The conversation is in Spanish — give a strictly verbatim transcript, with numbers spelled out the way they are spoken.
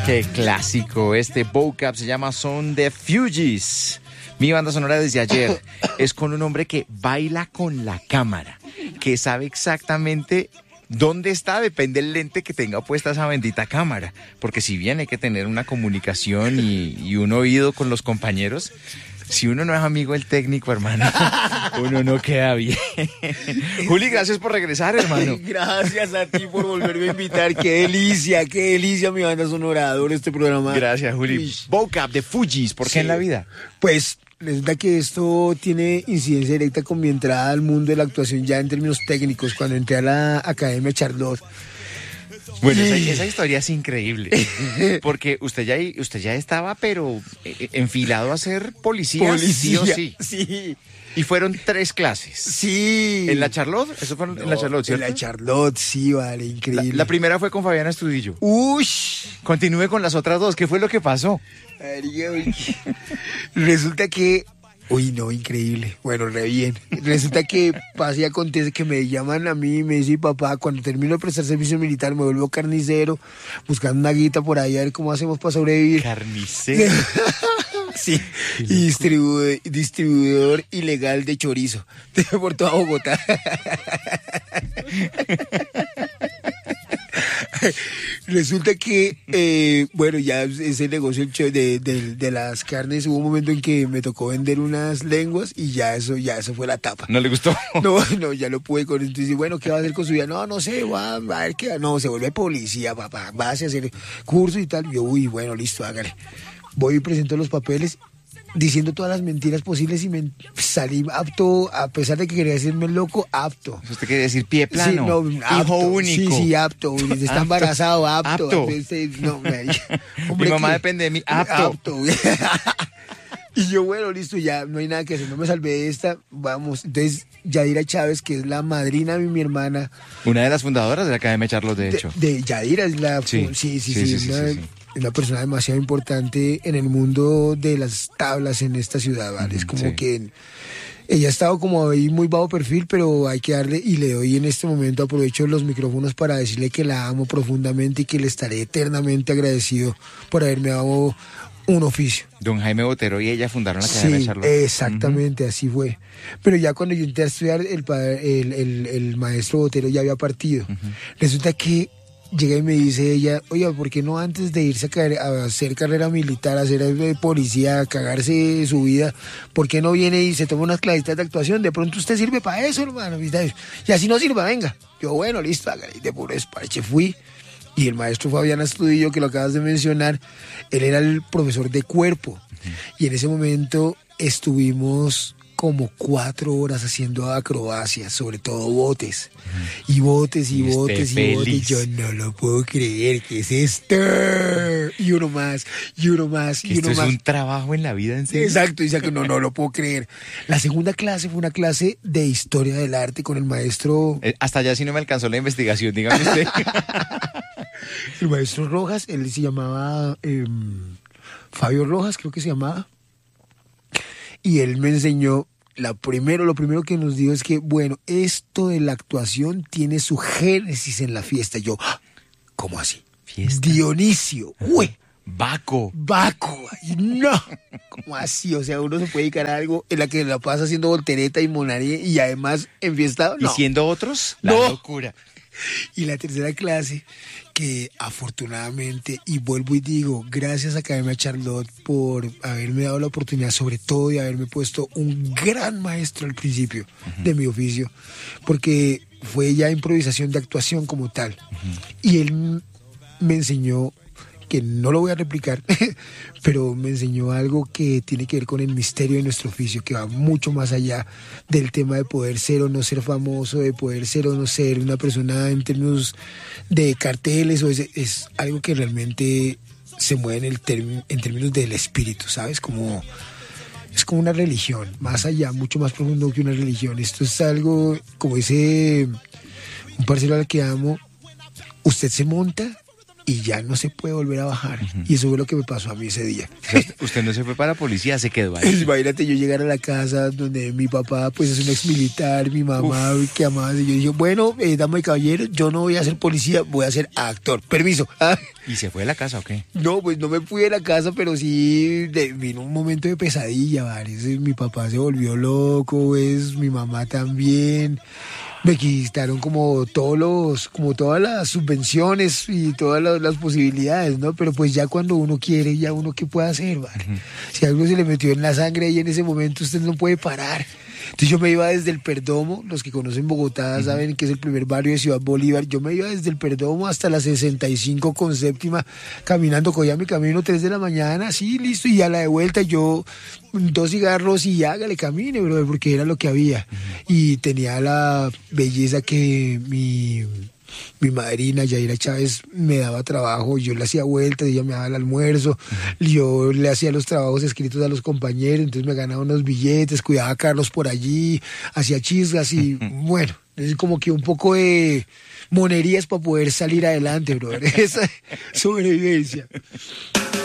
Qué clásico. Este vocab se llama Son the Fugees. Mi banda sonora desde ayer es con un hombre que baila con la cámara, que sabe exactamente dónde está, depende del lente que tenga puesta esa bendita cámara. Porque si bien hay que tener una comunicación y, y un oído con los compañeros, si uno no es amigo del técnico, hermano, uno no queda bien. Juli, gracias por regresar, hermano. Gracias a ti por volverme a invitar. Qué delicia, qué delicia, mi banda sonora. Adoro este programa. Gracias, Juli. Vocab de Fugees, ¿por qué sí. en la vida? Pues resulta que esto tiene incidencia directa con mi entrada al mundo de la actuación ya en términos técnicos, cuando entré a la Academia Charlotte. Bueno, esa, esa historia es increíble, porque usted ya, usted ya estaba, pero enfilado a ser policía, policía sí o sí. Sí. Y fueron tres clases. Sí. ¿En la Charlotte? Eso fue no, en la Charlotte, ¿cierto? En la Charlotte, sí, vale, increíble. La, la primera fue con Fabiana Estudillo. Uy. Continúe con las otras dos. ¿Qué fue lo que pasó? Resulta que... Uy, no, increíble. Bueno, re bien. Resulta que pasa y acontece que me llaman a mí y me dicen, papá, cuando termino de prestar servicio militar me vuelvo carnicero, buscando una guita por ahí a ver cómo hacemos para sobrevivir. ¿Carnicero? Sí, y distribuidor, distribuidor ilegal de chorizo por toda Bogotá. Resulta que, eh, bueno, ya ese negocio de, de, de las carnes, hubo un momento en que me tocó vender unas lenguas y ya eso, ya eso fue la tapa. ¿No le gustó? No, no, ya lo pude con esto. Y bueno, ¿qué va a hacer con su vida? No, no sé, va, va a ver qué. No, se vuelve policía, papá, va a hacer cursos y tal. Yo, uy, bueno, listo, hágale. Voy y presento los papeles diciendo todas las mentiras posibles y me salí apto, a pesar de que quería decirme loco, apto. ¿Usted quería decir pie plano? Sí, no, hijo apto, único. Sí, sí, apto. Está apto. embarazado, apto. Apto. Este, no, me, mi mamá que, depende de mí, apto. apto. Y yo, bueno, listo, ya no hay nada que hacer, no me salvé de esta, vamos. Entonces, Yadira Chávez, que es la madrina de mi hermana. Una de las fundadoras de la Academia Charlotte, de hecho. De, de Yadira es la... Sí, sí, sí, sí. sí, sí, sí, una, sí, sí. una persona demasiado importante en el mundo de las tablas en esta ciudad, ¿vale? Es como sí. que ella ha estado como ahí muy bajo perfil, pero hay que darle, y le doy en este momento, aprovecho los micrófonos para decirle que la amo profundamente y que le estaré eternamente agradecido por haberme dado un oficio. Don Jaime Botero y ella fundaron la Academia sí, Charlotte. Exactamente, uh-huh. Así fue. Pero ya cuando yo entré a estudiar, el, el, el, el maestro Botero ya había partido. Uh-huh. Resulta que llega y me dice ella, oye, ¿por qué no antes de irse a, caer, a hacer carrera militar, a ser policía, a cagarse su vida, ¿por qué no viene y se toma unas clasitas de actuación? De pronto usted sirve para eso, hermano. Y así no sirva, venga. Yo, bueno, listo, de puro despache fui. Y el maestro Fabián Astudillo, que lo acabas de mencionar, él era el profesor de cuerpo. Uh-huh. Y en ese momento estuvimos como cuatro horas haciendo acrobacias, sobre todo botes. Uh-huh. Y botes y, y botes y botes. Yo no lo puedo creer, ¿qué es esto? Y uno más, y uno más, y esto uno es más. un trabajo en la vida, ¿en serio? Exacto, y que no, no lo puedo creer. La segunda clase fue una clase de historia del arte con el maestro... Eh, hasta allá sí no me alcanzó la investigación, dígame usted. El maestro Rojas, él se llamaba eh, Fabio Rojas, creo que se llamaba. Y él me enseñó, la primero, lo primero que nos dijo es que, bueno, esto de la actuación tiene su génesis en la fiesta. Yo, ¿cómo así? ¿Fiesta? Dionisio, uy. Baco. Baco, no. ¿Cómo así? O sea, uno se puede dedicar a algo en la que la pasa haciendo voltereta y monaría y además enfiestado, no. ¿Y siendo otros? La no. locura. Y la tercera clase, que afortunadamente, y vuelvo y digo, gracias a Academia Charlotte por haberme dado la oportunidad, sobre todo de haberme puesto un gran maestro al principio uh-huh. de mi oficio, porque fue ya improvisación de actuación como tal. Uh-huh. Y él me enseñó, que no lo voy a replicar, pero me enseñó algo que tiene que ver con el misterio de nuestro oficio, que va mucho más allá del tema de poder ser o no ser famoso, de poder ser o no ser una persona en términos de carteles, o es, es algo que realmente se mueve en, el term, en términos del espíritu, ¿sabes? Como, es como una religión, más allá, mucho más profundo que una religión. Esto es algo, como dice un parcero al que amo, usted se monta y ya no se puede volver a bajar. Uh-huh. Y eso fue lo que me pasó a mí ese día. O sea, usted no se fue para policía, se quedó ahí. Imagínate yo llegar a la casa donde mi papá pues es un ex militar, mi mamá Uf. que amaba, y yo dije, bueno, eh, dama y caballero, yo no voy a ser policía, voy a ser actor, permiso. ¿Ah? ¿Y se fue de la casa o qué? No, pues no me fui de la casa, pero sí de, vino un momento de pesadilla, ¿vale? Mi papá se volvió loco, pues, mi mamá también. Me quitaron como todos los, como todas las subvenciones y todas las, las posibilidades, ¿no? Pero pues ya cuando uno quiere, ya uno qué puede hacer, ¿vale? Uh-huh. Si algo se le metió en la sangre y en ese momento usted no puede parar. Entonces yo me iba desde el Perdomo, los que conocen Bogotá uh-huh. saben que es el primer barrio de Ciudad Bolívar, yo me iba desde el Perdomo hasta la sesenta y cinco con séptima, caminando, cogía mi camino tres de la mañana, así, listo, y a la de vuelta yo dos cigarros y hágale, camine, brother, porque era lo que había. Uh-huh. Y tenía la belleza que mi... mi madrina, Yaira Chávez, me daba trabajo, yo le hacía vueltas, ella me daba el almuerzo, uh-huh. yo le hacía los trabajos escritos a los compañeros, entonces me ganaba unos billetes, cuidaba a Carlos por allí, hacía chisgas y uh-huh. bueno, es como que un poco de monerías para poder salir adelante, brother, esa sobrevivencia.